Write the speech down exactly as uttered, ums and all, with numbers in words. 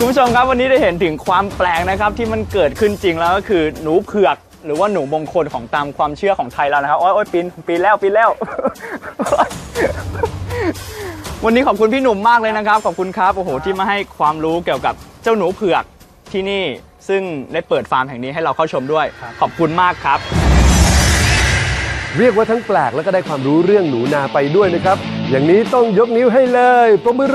คุณผู้ชมครับวันนี้ได้เห็นถึงความแปลกนะครับที่มันเกิดขึ้นจริงแล้วก็คือหนูเผือกหรือว่าหนูมงคลของตามความเชื่อของไทยแล้วนะครับโอ้ยปีนปีนแล้วปีนแล้ว วันนี้ขอบคุณพี่หนุ่มมากเลยนะครับขอบคุณครับโอ้โหที่มาให้ความรู้เกี่ยวกับเจ้าหนูเผือกที่นี่ซึ่งได้เปิดฟาร์มแห่งนี้ให้เราเข้าชมด้วยขอบคุณมากครับเรียกว่าทั้งแปลกแล้วก็ได้ความรู้เรื่องหนูนาไปด้วยนะครับอย่างนี้ต้องยกนิ้วให้เลยปรบมือ